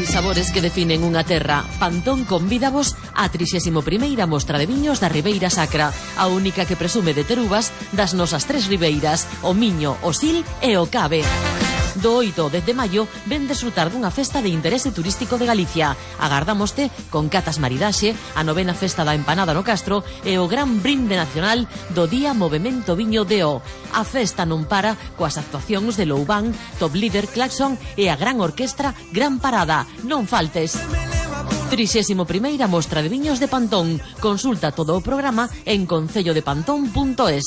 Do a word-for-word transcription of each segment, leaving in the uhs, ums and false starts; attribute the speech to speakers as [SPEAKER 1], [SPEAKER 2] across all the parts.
[SPEAKER 1] sabores que definen unha terra. Pantón convídavos á trixésima primeira Mostra de Viños da Ribeira Sacra, a única que presume de ter uvas das nosas tres ribeiras, o Miño, o Sil e o Cabe. Do oito ao dez de maio ven desfrutar dunha festa de interese turístico de Galicia. Agardámoste con catas maridaxe, a novena festa da empanada no Castro e o gran brinde nacional do Día Movemento Viño de O. A festa non para coas actuacións de Loubán, Top Líder, Claxon e a gran orquestra Gran Parada. Non faltes. trixésima primeira Mostra de Viños de Pantón. Consulta todo o programa en concello de pantón punto es.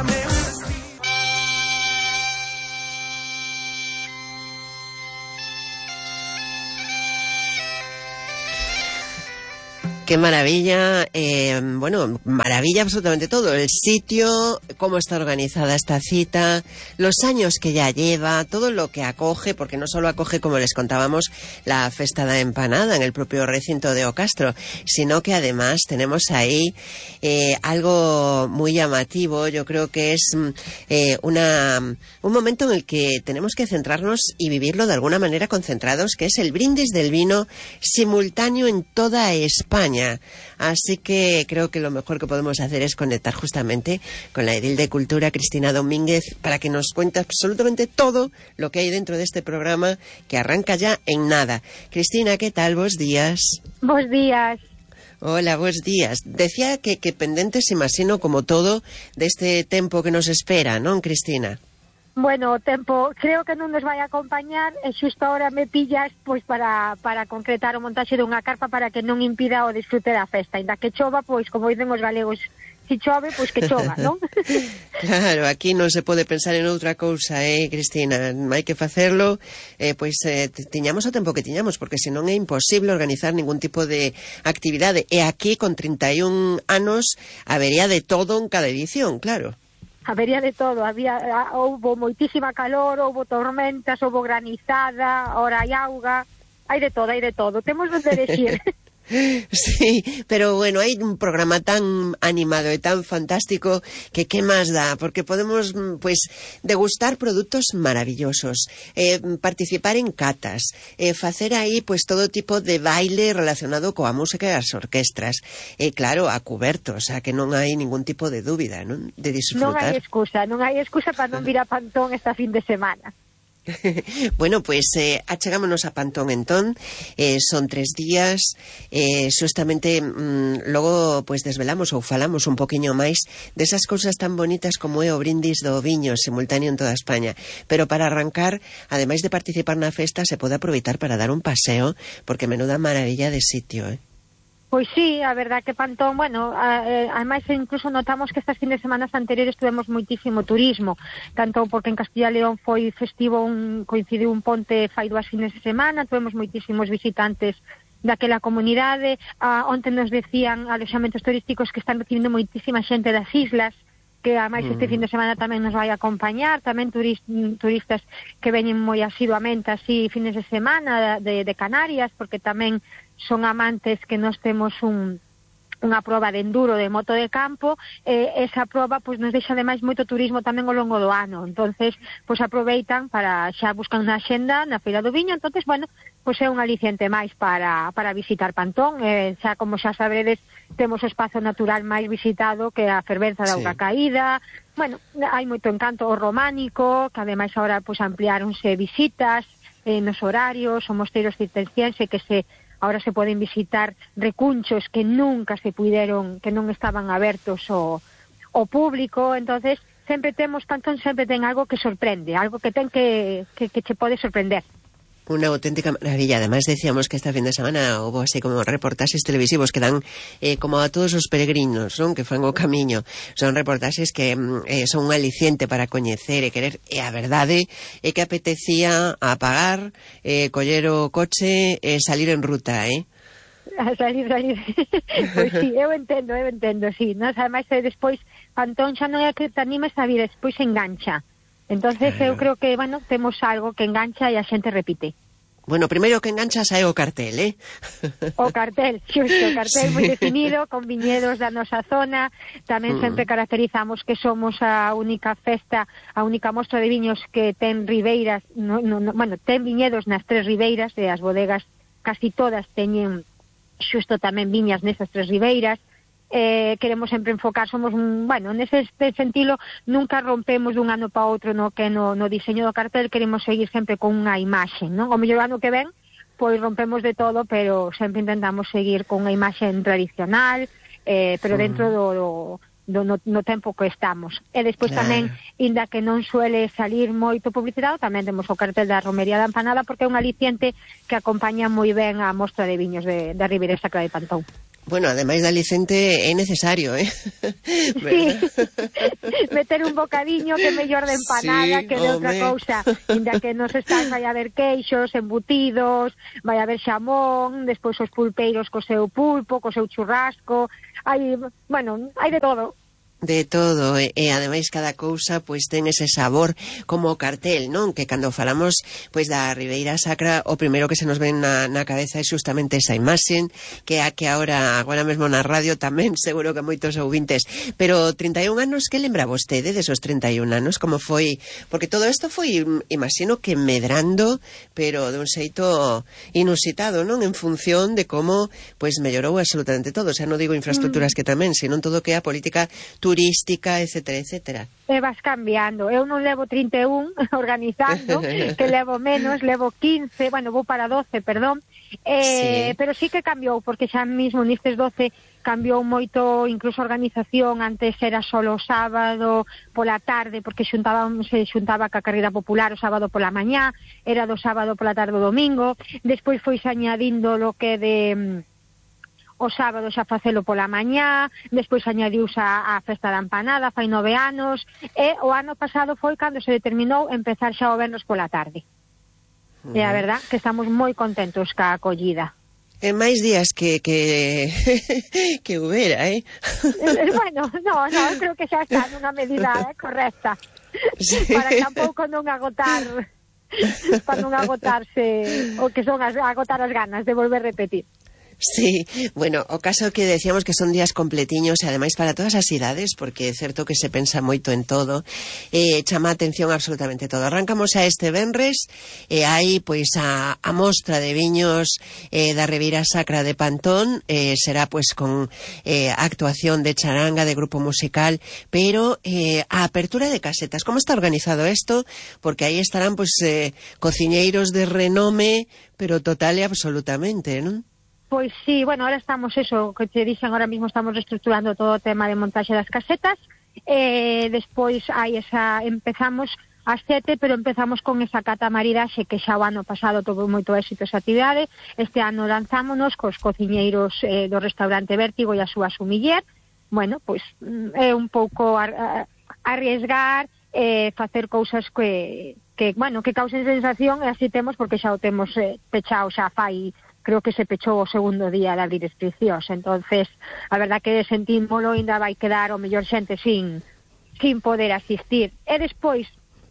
[SPEAKER 2] Qué maravilla, eh, bueno, maravilla absolutamente todo, el sitio, cómo está organizada esta cita, los años que ya lleva, todo lo que acoge, porque no solo acoge, como les contábamos, la Festa da Empanada en el propio recinto de O Castro, sino que además tenemos ahí eh, algo muy llamativo. Yo creo que es eh, una, un momento en el que tenemos que centrarnos y vivirlo de alguna manera concentrados, que es el brindis del vino simultáneo en toda España. Así que creo que lo mejor que podemos hacer es conectar justamente con la edil de Cultura, Cristina Domínguez, para que nos cuente absolutamente todo lo que hay dentro de este programa, que arranca ya en nada. Cristina, ¿qué tal? Bos días.
[SPEAKER 3] Bos días.
[SPEAKER 2] Hola, bos días. Decía que, que pendentes, imagino, como todo, deste tempo que nos espera, non, Cristina?
[SPEAKER 3] Bueno, o tempo creo que non nos vai acompañar e xusto ahora me pillas pois para, para concretar o montaxe dunha carpa para que non impida o disfrute da festa. Ainda que chova, pois como dicen os galegos, si chove, pois que chova, non?
[SPEAKER 2] Claro, aquí non se pode pensar en outra cousa, eh, Cristina? Hai que facerlo, eh, pois eh, tiñamos o tempo que tiñamos, porque senón é imposible organizar ningún tipo de actividade. E aquí, con trinta e un anos, habería de todo en cada edición, claro.
[SPEAKER 3] Habería de todo, había, houbo moitísima calor, houbo tormentas, houbo granizada, ahora hai auga, hai de todo, hai de todo, temos de elegir.
[SPEAKER 2] Sí, pero bueno, hai un programa tan animado e tan fantástico que qué máis dá, porque podemos pues degustar produtos maravillosos, eh, participar en catas, eh, facer aí pues todo tipo de baile relacionado coa música e as orquestras, e eh, claro, a cuberto, o sea que non hai ningún tipo de dúbida, non? De disfrutar.
[SPEAKER 3] Non hai excusa, non hai excusa para non vir a Pantón esta fin de semana.
[SPEAKER 2] Bueno, pues eh, achegámonos a Pantón entón, eh, son tres días, eh, justamente mm, logo pues desvelamos ou falamos un poquinho máis desas cousas tan bonitas como é o brindis do viño simultáneo en toda España, pero para arrancar, ademais de participar na festa, se pode aproveitar para dar un paseo, porque menuda maravilla de sitio, eh?
[SPEAKER 3] Pois sí, a verdad que Pantón, bueno, eh, ademais incluso notamos que estas fin de semanas anteriores tuvemos moitísimo turismo, tanto porque en Castilla y León foi festivo, un, coincidiu un ponte fai dúas fines de semana, tuvemos moitísimos visitantes daquela comunidade, ah, onte nos decían aloxamentos turísticos que están recibindo moitísima xente das islas, que ademais este fin de semana tamén nos vai acompañar, tamén turis, turistas que veñen moi asiduamente así fines de semana de, de Canarias, porque tamén son amantes que nos temos un unha proba de enduro de moto de campo, eh, esa proba pois nos deixa ademais moito turismo tamén ao longo do ano, entonces pois aproveitan para, xa buscan na axenda na Feira do Viño, entonces bueno, pois é un aliciente máis para, para visitar Pantón, eh, xa como xa sabredes temos o espazo natural máis visitado que a fervenza da auga sí. caída, bueno, hai moito encanto o románico, que ademais agora pois ampliáronse visitas eh, nos horarios, o mosteiro cisterciense que se ahora se poden visitar recunchos que nunca se puideron, que non estaban abertos ao, ao público, entonces sempre temos, Pantón sempre ten algo que sorprende, algo que ten que, que, que che pode sorprender.
[SPEAKER 2] Una auténtica maravilla. Además decíamos que esta fin de semana hubo así como reportaxes televisivos que dan eh, como a todos os peregrinos, non? Que fan o camiño. Son reportaxes que eh, son un aliciente para coñecer e querer. E a verdade é que apetecía apagar, eh, coller o coche e eh, salir en ruta, eh?
[SPEAKER 3] A salir, salir. Pois sí, eu entendo, eu entendo, sí. Nos, ademais, despois, Pantón xa non é que te animes a vir, despois engancha. Entonces claro. Eu creo que, bueno, temos algo que engancha e a xente repite.
[SPEAKER 2] Bueno, primeiro que engancha é o cartel, eh?
[SPEAKER 3] O cartel, xusto, o cartel sí. moi definido, con viñedos da nosa zona. Tamén mm. sempre caracterizamos que somos a única festa, a única mostra de viños que ten ribeiras, no, no, no, bueno, ten viñedos nas tres ribeiras e as bodegas casi todas teñen xusto tamén viñas nesas tres ribeiras. Eh, queremos sempre enfocar, somos, bueno, nese sentido nunca rompemos dun ano para outro no que no, no diseño do cartel, queremos seguir sempre con unha imaxe, non? O mellor ano que ven, pois rompemos de todo, pero sempre intentamos seguir con unha imaxe tradicional, eh, pero dentro do, do, do no, no tempo que estamos. E despois claro. Tamén, inda que non suele salir moito publicidade, tamén temos o cartel da Romería da Empanada, porque é un aliciente que acompaña moi ben a mostra de viños de, da Ribeira Sacra de Pantón.
[SPEAKER 2] Bueno, ademais de alicente é necesario, eh?
[SPEAKER 3] Sí, meter un bocadiño que mellor de empanada sí, que de outra cousa. Inda que nos están, vai haber queixos, embutidos, vai haber xamón, despois os pulpeiros co seu pulpo, co seu churrasco, hai, bueno, hai de todo.
[SPEAKER 2] De todo, e, e ademais cada cousa pois ten ese sabor como o cartel, non? Que cando falamos pois da Ribeira Sacra, o primeiro que se nos ven na, na cabeza é justamente esa imaxen, que a que agora, agora mesmo na radio tamén seguro que moitos ouvintes. Pero trinta e un anos, que lembra vostede desos trinta e un anos? Como foi? Porque todo isto foi, imagino que medrando, pero de un xeito inusitado, non? En función de como pois mellorou absolutamente todo. O sea, non digo infraestructuras que tamén, sino todo que é a política turística, etcétera, etcétera.
[SPEAKER 3] E vas cambiando. Eu non levo trinta e un organizando, que levo menos, levo quince, bueno, vou para doce, perdón, eh, sí. Pero sí que cambiou, porque xa mismo nestes doce cambiou moito, incluso a organización, antes era solo o sábado pola tarde, porque xuntábamos, se xuntaba ca carreira popular o sábado pola mañá, era do sábado pola tarde o domingo, despois foi añadindo lo que de o sábado xa facelo pola mañá, despois añadiuse a, a festa da empanada, fai nove anos, e o ano pasado foi cando se determinou empezar xa o venres pola tarde. Uh-huh. E a verdad que estamos moi contentos ca acollida.
[SPEAKER 2] É máis días que que que hubiera, eh?
[SPEAKER 3] Bueno, no, no, creo que xa está nunha medida eh, correcta. Sí. Para tampouco non agotar, para non agotarse, o que son as, agotar as ganas de volver a repetir.
[SPEAKER 2] Sí, bueno, o caso que decíamos que son días completiños e ademais para todas as idades, porque é certo que se pensa moito en todo, eh, chama a atención absolutamente todo. Arrancamos a este venres e hai pois a, a mostra de viños eh, da Ribeira Sacra de Pantón, eh, será pois con eh, actuación de charanga, de grupo musical, pero eh, a apertura de casetas. Como está organizado isto? Porque aí estarán pois eh, cociñeiros de renome, pero total e absolutamente, non?
[SPEAKER 3] Pois sí, bueno, ahora estamos eso, que te dixen, ahora mismo estamos reestructurando todo o tema de montaxe das casetas, eh, despois hai esa, empezamos ás sete, pero empezamos con esa cata maridaxe que xa o ano pasado tuvo moito éxito esa actividade. Este ano lanzámonos cos cociñeiros eh, do restaurante Vértigo e a súa sumiller. Bueno, pois é un pouco ar, arriesgar, eh, facer cousas que, que, bueno, que causen sensación, e así temos, porque xa o temos eh, pechado xa fai, creo que se pechou o segundo día de abrir inscripcións, entonces a verdad que sentímolo, ainda vai quedar o mellor xente sin sin poder asistir. E despois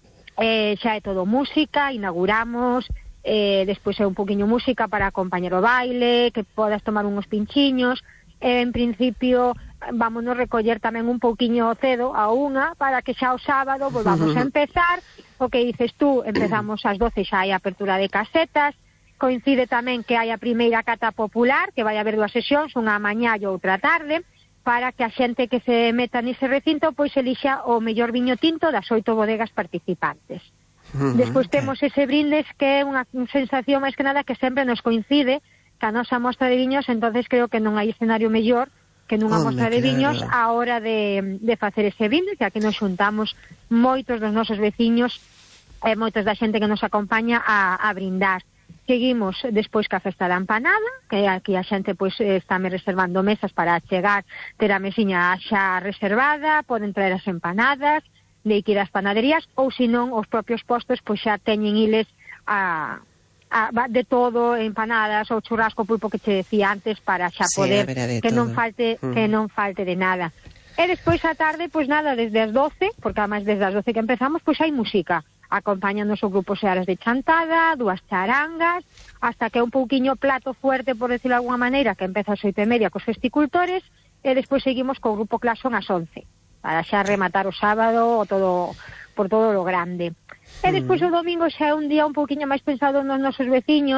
[SPEAKER 3] eh, xa é todo música, inauguramos, eh, despois é un poquinho música para acompañar o baile, que podas tomar uns pinchiños, eh, en principio vámonos recoller tamén un pouquiño cedo a unha, para que xa o sábado volvamos a empezar, o que dices tú, empezamos ás doce, xa hai apertura de casetas. Coincide tamén que hai a primeira cata popular, que vai haber dúas sesións, unha a mañá e outra tarde, para que a xente que se meta nese recinto pois elixa o mellor viño tinto das oito bodegas participantes. Uh-huh. Despois temos ese brindes, que é unha sensación máis que nada que sempre nos coincide ca nosa mostra de viños, entonces creo que non hai escenario mellor que nunha
[SPEAKER 2] Hombre,
[SPEAKER 3] mostra de
[SPEAKER 2] claro.
[SPEAKER 3] viños a hora de, de facer ese brindes, que aquí nos xuntamos moitos dos nosos veciños e moitos da xente que nos acompaña a, a brindar. Seguimos despois ca festa da empanada, que aquí a xente pois está me reservando mesas para chegar, ter a mesiña xa reservada, poden traer as empanadas, de ir ás panaderías, ou senón os propios postos pois xa teñen iles a, a, de todo, empanadas ou churrasco, pulpo que che decía antes, para xa
[SPEAKER 2] sí,
[SPEAKER 3] poder que
[SPEAKER 2] todo.
[SPEAKER 3] non falte
[SPEAKER 2] mm.
[SPEAKER 3] que non falte de nada. E despois a tarde, pois nada, desde as doce, porque además desde as doce que empezamos, pois hai música. Acompañanos o grupo Searas de Chantada, dúas charangas, hasta que un pouquiño plato fuerte, por decirlo de alguna maneira, que empeza ás oito e media cos festicultores, e despois seguimos co grupo Claxon ás once, para xa rematar o sábado o todo, por todo lo grande. E despois o domingo xa é un día un pouquiño máis pensado nos nosos veciños,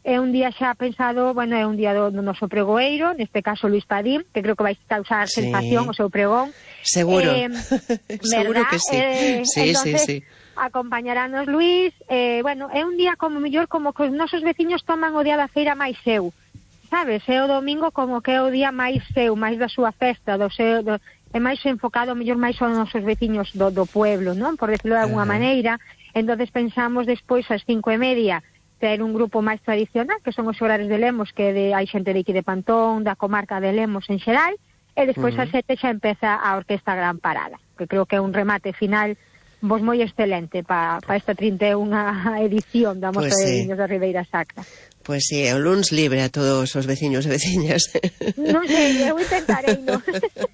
[SPEAKER 3] é un día xa pensado, bueno, é un día do, do noso pregoeiro, neste caso Luís Padín, que creo que vai causar sí. sensación o seu pregón.
[SPEAKER 2] Seguro, eh, seguro que sí.
[SPEAKER 3] Eh,
[SPEAKER 2] sí,
[SPEAKER 3] entonces,
[SPEAKER 2] sí, sí.
[SPEAKER 3] acompañaranos Luís, eh, bueno, é un día como mellor como que os nosos veciños toman o día da feira máis seu, sabes? É o domingo como que é o día máis seu, máis da súa festa, do seu, do, é máis enfocado, mellor máis aos nosos veciños do, do pueblo, non? Por decirlo de alguna uh-huh. maneira. Entonces pensamos despois ás cinco e media ter un grupo máis tradicional, que son os Xoglares de Lemos, que de, hai xente de aquí de Pantón, da comarca de Lemos en xeral, e despois uh-huh. ás sete xa empeza a Orquesta Gran Parada, que creo que é un remate final vos moi excelente para pa esta trinta e unha edición da Mostra pues de sí. Viños da Ribeira Sacra.
[SPEAKER 2] Pois pues sí, é o luns libre a todos os veciños e veciñas.
[SPEAKER 3] Non sei, eu intentarei, non?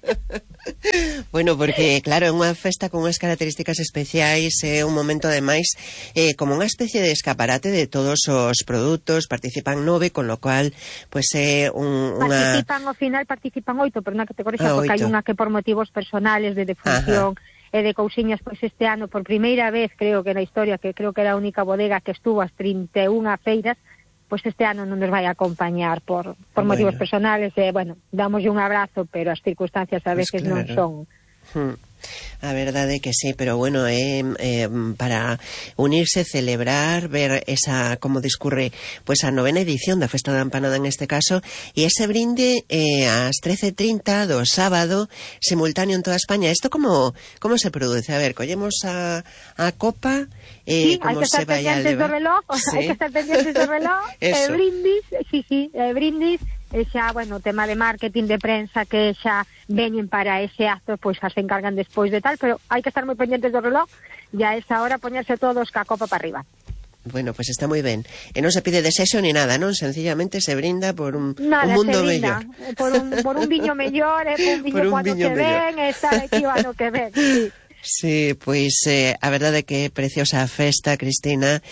[SPEAKER 2] Bueno, porque, claro, é unha festa con unhas características especiais, é un momento, ademais, eh, como unha especie de escaparate de todos os produtos, participan nove, con lo cual, pues é un, unha...
[SPEAKER 3] Participan, ao final, participan oito, pero unha que te correxa, ah, porque hai unha que por motivos personales de defunción... Ajá. E de cousiñas, pois este ano, por primeira vez, creo que na historia, que creo que era a única bodega que estuvo as trinta e unha feiras, pois este ano non nos vai a acompañar por, por bueno. motivos personales, e, bueno, damoslle un abrazo, pero as circunstancias a veces pues claro. non son...
[SPEAKER 2] Hmm. A verdade é que sí, pero bueno, é eh, para unirse, celebrar, ver esa como discurre pues a novena edición da Festa da Empanada en este caso, e ese brinde eh, ás trece e trinta do sábado, simultáneo en toda España. Isto como como se produce? A ver, collemos a, a copa, eh,
[SPEAKER 3] sí,
[SPEAKER 2] como se vai a
[SPEAKER 3] levar. Do reloj,
[SPEAKER 2] sí.
[SPEAKER 3] Hai que estar pendientes do reloj, e eh, brindis, sí, sí, eh, brindis, e xa, bueno, o tema de marketing, de prensa, que xa veñen para ese acto, pois xa se encargan despois de tal, pero hai que estar moi pendientes do reloj, e a esa hora poñerse todos ca copa para arriba.
[SPEAKER 2] Bueno, pues está moi ben. E non se pide desexo ni nada, non? Sencillamente se brinda por un,
[SPEAKER 3] nada,
[SPEAKER 2] un mundo
[SPEAKER 3] mellor. Por un, por un viño mellor, e por un viño por un cuando viño que mellor. Ven, e estar aquí o ano que ven, sí.
[SPEAKER 2] Sí, pois eh, a verdade é que é preciosa a festa, Cristina,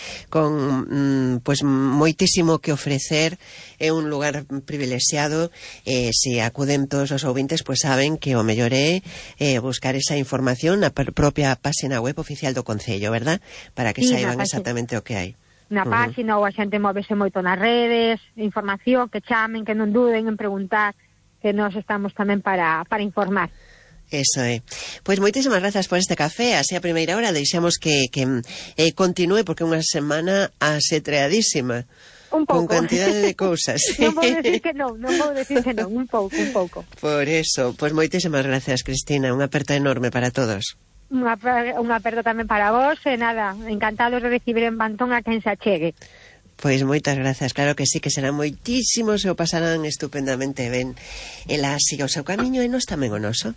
[SPEAKER 2] con mm, pois moitísimo que ofrecer, é un lugar privilexiado, e eh, se acuden todos os ouvintes, pois saben que o mellor é eh, buscar esa información na propia página web oficial do Concello, verdad? Para que sí, saiban exactamente o que hai.
[SPEAKER 3] Na uh-huh. página, ou a xente móvese moito nas redes, información, que chamen, que non duden en preguntar, que nós estamos tamén para, para informar.
[SPEAKER 2] Eso é. Pois moitísimas grazas por este café, así a primeira hora deixamos que, que eh, continúe, porque é unha semana asetreadísima.
[SPEAKER 3] Un pouco.
[SPEAKER 2] Con cantidade de cousas.
[SPEAKER 3] Non vou decir que non, non vou decir que non, un pouco, un pouco.
[SPEAKER 2] Por eso, pois moitísimas grazas, Cristina, unha aperta enorme para todos.
[SPEAKER 3] Unha, unha aperta tamén para vos, e nada, encantados de recibir en Pantón a quen se achegue.
[SPEAKER 2] Pois moitas grazas, claro que sí, que serán moitísimos e o pasarán estupendamente ben. Ela siga o seu camiño e nós tamén o noso.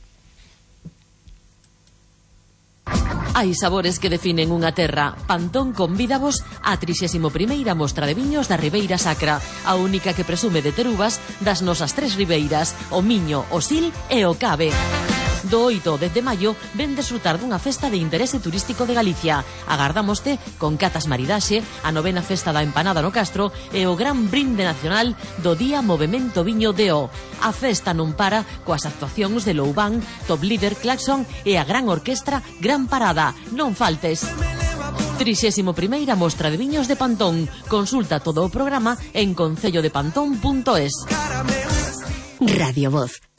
[SPEAKER 1] Hai sabores que definen unha terra. Pantón convídavos á trixésima primeira Mostra de Viños da Ribeira Sacra, a única que presume de ter uvas das nosas tres ribeiras, o Miño, o Sil e o Cabe. Do oito ao dez de maio ven desfrutar dunha festa de interese turístico de Galicia. Agardámoste con catas maridaxe, a novena festa da empanada no Castro e o gran brinde nacional do Día Movemento Viño de O. A festa non para coas actuacións de Loubán, Top Líder, Claxon e a gran orquestra Gran Parada. Non faltes. trixésima primeira Mostra de Viños de Pantón. Consulta todo o programa en concello de pantón punto es.
[SPEAKER 4] Radio Voz.